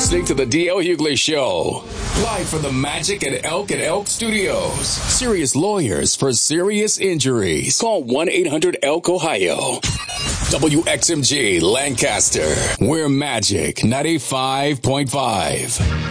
listening to the D.L. Hughley Show. Live from the Magic at Elk Studios. Serious lawyers for serious injuries. Call 1-800-ELK-OHIO. WXMG Lancaster. We're Magic 95.5.